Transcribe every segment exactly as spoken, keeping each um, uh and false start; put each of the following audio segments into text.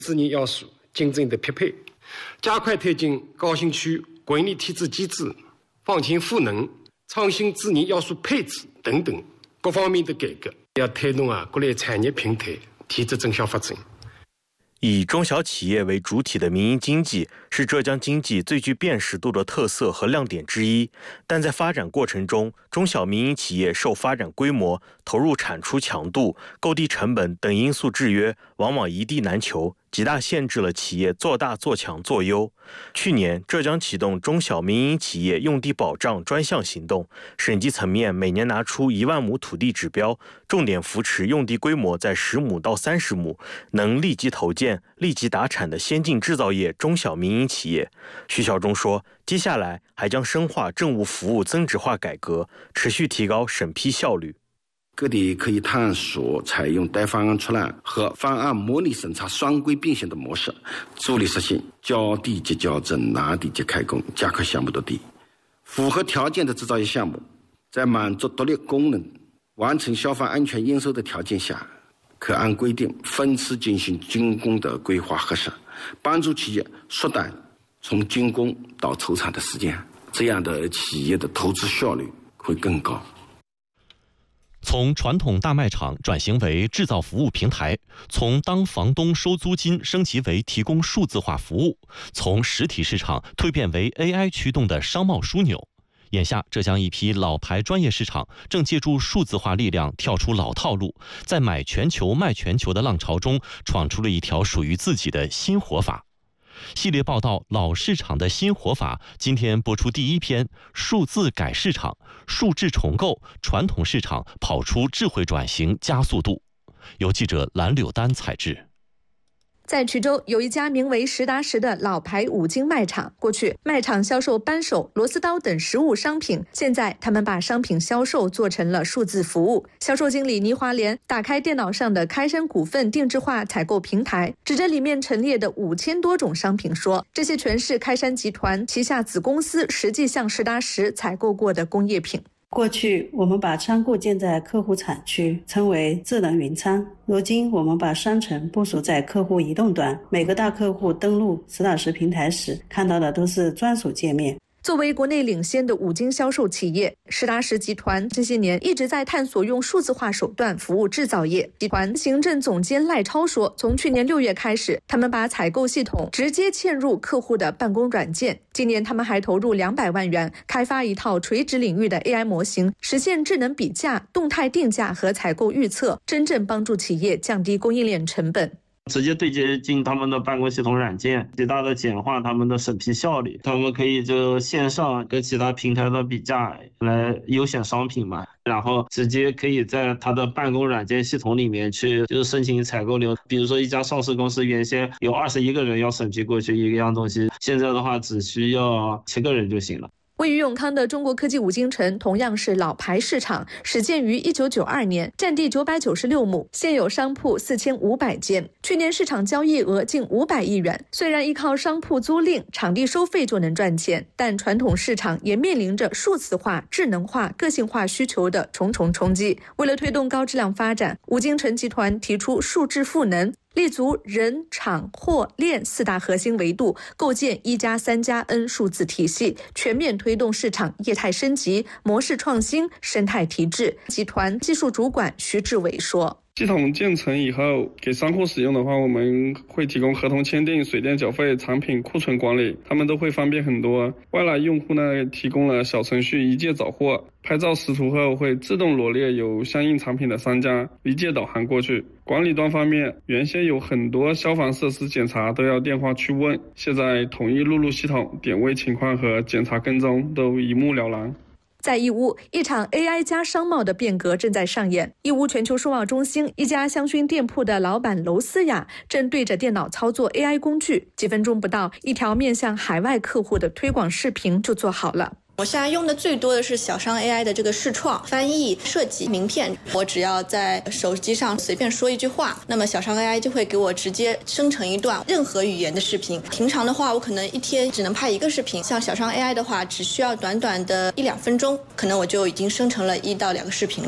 智能要素竞争的匹配，加快推进高新区管理体制机制、放权赋能、创新智能要素配置等等各方面的改革，要推动啊各类产业平台体制正向发展。 以中小企业为主体的民营经济是浙江经济最具辨识度的特色和亮点之一，但在发展过程中，中小民营企业受发展规模、投入产出强度、购地成本等因素制约，往往一地难求，极大限制了企业做大做强做优。去年，浙江启动中小民营企业用地保障专项行动，省级层面每年拿出一万亩土地指标，重点扶持用地规模在十亩到三十亩，能立即投建、立即达产的先进制造业中小民营企业。徐晓忠说，接下来还将深化政务服务增值化改革，持续提高审批效率。 各地可以探索采用带方案出栏和方案模拟审查双轨并行的模式，助力实现交地即交证、拿地即开工，加快项目落地。符合条件的制造业项目，在满足独立功能、完成消防安全应收的条件下，可按规定分次进行竣工的规划核实，帮助企业缩短从竣工到筹产的时间，这样的企业的投资效率会更高。 从传统大卖场转型为制造服务平台，从当房东收租金升级为提供数字化服务，从实体市场蜕变为 A I 驱动的商贸枢纽。眼下，浙江一批老牌专业市场正借助数字化力量跳出老套路，在买全球卖全球的浪潮中闯出了一条属于自己的新活法。系列报道《老市场的新活法》今天播出第一篇：数字改市场，数质重构，传统市场跑出智慧转型加速度。由记者蓝柳丹采制。 在衢州有一家名为实打实的老牌五金卖场，过去卖场销售扳手、螺丝刀等实物商品，现在他们把商品销售做成了数字服务。销售经理倪华莲打开电脑上的开山股份定制化采购平台，指着里面陈列的五千多种商品说，这些全是开山集团旗下子公司实际向实打实采购过的工业品。 过去我们把仓库建在客户产区，称为智能云仓。如今我们把商城部署在客户移动端，每个大客户登录实打实平台时，看到的都是专属界面。 作为国内领先的五金销售企业，实打实集团这些年一直在探索用数字化手段服务制造业。集团行政总监赖超说，从去年六月开始，他们把采购系统直接嵌入客户的办公软件。今年他们还投入两百万元开发一套垂直领域的 A I 模型，实现智能比价、动态定价和采购预测，真正帮助企业降低供应链成本。 直接对接进他们的办公系统软件，极大的简化他们的审批效率。他们可以就线上跟其他平台的比价来优选商品嘛，然后直接可以在他的办公软件系统里面去就是申请采购流。比如说一家上市公司原先有二十一个人要审批过去一样东西，现在的话只需要七个人就行了。 位于永康的中国科技五金城同样是老牌市场，始建于一九九二年，占地九百九十六亩，现有商铺四千五百间。去年市场交易额近五百亿元。虽然依靠商铺租赁、场地收费就能赚钱，但传统市场也面临着数字化、智能化、个性化需求的重重冲击。为了推动高质量发展，五金城集团提出数质赋能，立足人、厂、货、链四大核心维度，构建一加三加 N 数字体系，全面推动市场业态升级、模式创新、生态提质。集团技术主管徐志伟说， 系统建成以后，给商户使用的话，我们会提供合同签订、水电缴费、产品库存管理，他们都会方便很多。外来用户呢，提供了小程序一键找货，拍照识图后会自动罗列有相应产品的商家，一键导航过去。管理端方面，原先有很多消防设施检查都要电话去问，现在统一录入系统，点位情况和检查跟踪都一目了然。 在义乌，一场 A I 加商贸的变革正在上演。义乌全球数贸中心一家香薰店铺的老板娄思雅正对着电脑操作 A I 工具，几分钟不到，一条面向海外客户的推广视频就做好了。 我现在用的最多的是小商 A I 的这个视创、翻译、设计名片。我只要在手机上随便说一句话，那么小商 A I 就会给我直接生成一段任何语言的视频。平常的话，我可能一天只能拍一个视频，像小商 A I 的话，只需要短短的一两分钟，可能我就已经生成了一到两个视频了。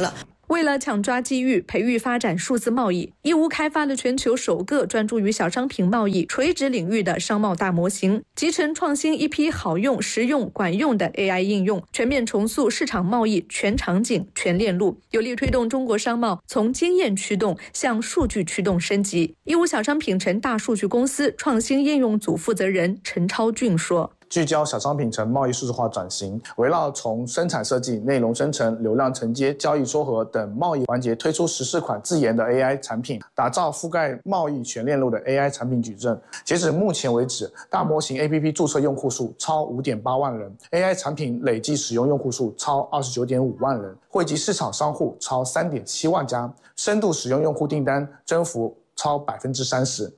为了抢抓机遇，培育发展数字贸易，义乌开发了全球首个专注于小商品贸易垂直领域的商贸大模型，集成创新一批好用、实用、管用的 A I 应用，全面重塑市场贸易全场景、全链路，有力推动中国商贸从经验驱动向数据驱动升级。义乌小商品城大数据公司创新应用组负责人陈超俊说。 聚焦小商品城贸易数字化转型，围绕从生产设计、内容生成、流量承接、交易撮合等贸易环节，推出十四款自研的 A I 产品，打造覆盖贸易全链路的 A I 产品矩阵。截止目前为止，大模型 A P P 注册用户数超 五点八万人 ，A I 产品累计使用用户数超 二十九点五万人，惠及市场商户超 三点七万家，深度使用用户订单增幅超 百分之三十。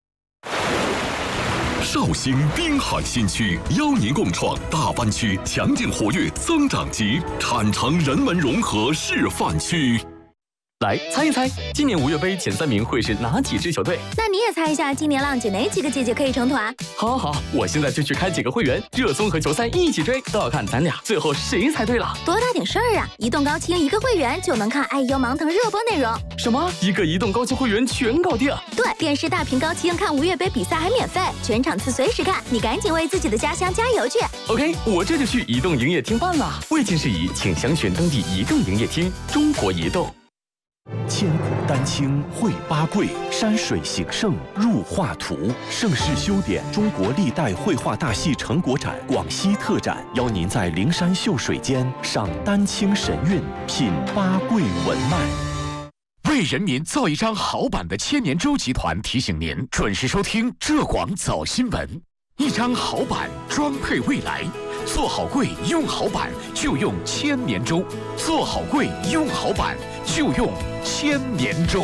绍兴滨海新区邀您共创大湾区强劲活跃增长极产城人文融合示范区。 来猜一猜，今年五月杯前三名会是哪几支球队？ 那你也猜一下，今年浪姐哪几个姐姐可以成团？ 好好好，我现在就去开几个会员，热搜和球赛一起追，都要看咱俩最后谁猜对了。 多大点事儿啊！移动高清一个会员就能看爱优芒腾热播内容。 什么？一个移动高清会员全搞定？ 对，电视大屏高清看五月杯比赛还免费，全场次随时看，你赶紧为自己的家乡加油去。 OK， 我这就去移动营业厅办了。未经事宜，请详询当地移动营业厅。中国移动。 千古丹青绘八桂，山水形胜入画图。盛世修典中国历代绘画大戏成果展广西特展，邀您在灵山秀水间赏丹青神韵，品八桂文脉。 为人民造一张好版的千年舟集团提醒您准时收听浙广早新闻。一张好版装配未来，做好柜用好版就用千年舟，做好柜用好版就用千年舟。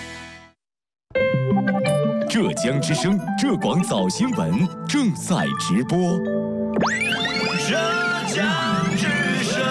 浙江之声浙广早新闻正在直播。 浙江之声。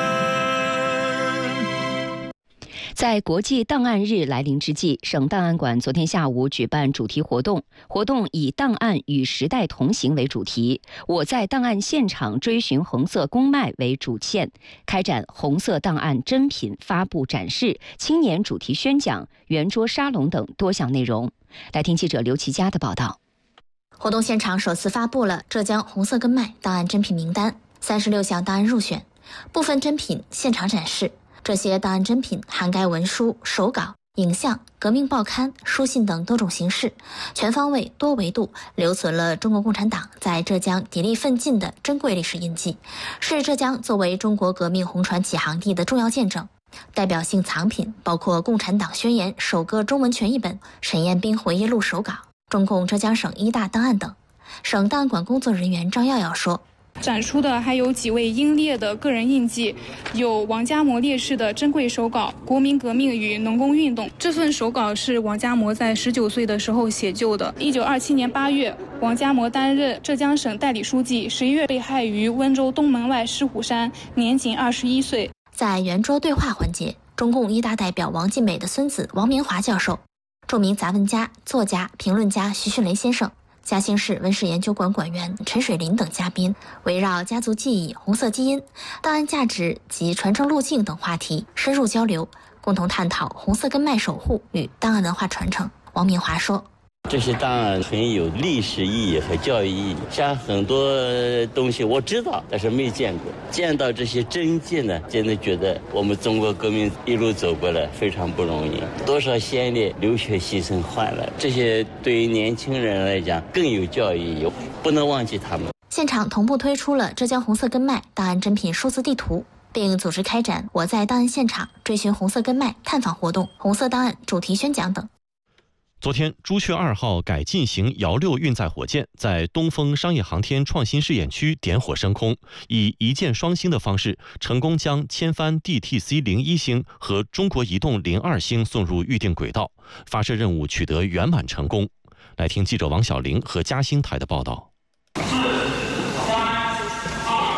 在国际档案日来临之际，省档案馆昨天下午举办主题活动，活动以“档案与时代同行”为主题，我在档案现场追寻红色公脉为主线，开展红色档案珍品发布展示、青年主题宣讲、圆桌沙龙等多项内容。来听记者刘其佳的报道。 活动现场首次发布了浙江红色根脉档案珍品名单，三十六项档案入选，部分珍品现场展示。这些档案珍品涵盖文书、手稿、影像、革命报刊、书信等多种形式，全方位、多维度留存了中国共产党在浙江砥砺奋进的珍贵历史印记，是浙江作为中国革命红船起航地的重要见证。代表性藏品包括《共产党宣言》首个中文全译本、沈彦斌回忆录手稿、中共浙江省一大档案等。省档案馆工作人员张耀耀说， 展出的还有几位英烈的个人印记，有王家模烈士的珍贵手稿《国民革命与农工运动》。这份手稿是王家模在十九岁的时候写就的。一九二七年八月，王家模担任浙江省代理书记，十一月被害于温州东门外狮虎山，年仅二十一岁。 在圆桌对话环节，中共一大代表王尽美的孙子王明华教授、著名杂文家、作家、评论家徐迅雷先生、嘉兴市文史研究馆馆员陈水林等嘉宾，围绕家族记忆、红色基因、档案价值及传承路径等话题深入交流，共同探讨红色根脉守护与档案文化传承。王明华说， 这些档案很有历史意义和教育意义，像很多东西我知道，但是没见过。见到这些真迹呢，真的觉得我们中国革命一路走过来非常不容易，多少先烈流血牺牲换来，这些对于年轻人来讲更有教育意义，不能忘记他们。 现场同步推出了浙江红色根脉档案珍品数字地图，并组织开展我在档案现场追寻红色根脉探访活动、红色档案主题宣讲等。 昨天，朱雀二号改进型遥六运载火箭在东风商业航天创新试验区点火升空，以一箭双星的方式，成功将千帆 D T C 零一星和中国移动零二星送入预定轨道，发射任务取得圆满成功。来听记者王小玲和嘉兴台的报道。 伴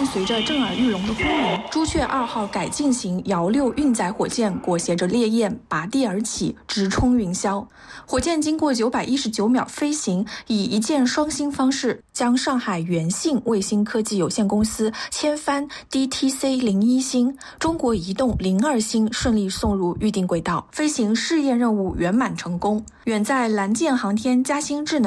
随着震耳欲聋的轰鸣，朱雀二号改进型遥六运载火箭裹挟着烈焰拔地而起，直冲云霄。火箭经过九百一十九秒飞行，以一箭双星方式将上海原信卫星科技有限公司千帆 D T C 零一星、中国移动零二星顺利送入预定轨道，飞行试验任务圆满成功。远在蓝箭航天嘉兴智能